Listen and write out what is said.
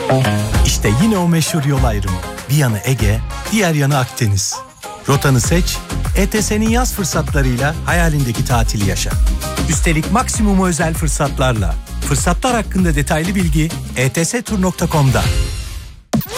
İşte yine o meşhur yol ayrımı. Bir yanı Ege, diğer yanı Akdeniz. Rotanı seç, ETS'nin yaz fırsatlarıyla hayalindeki tatili yaşa. Üstelik maksimum özel fırsatlarla. Fırsatlar hakkında detaylı bilgi etstur.com'da.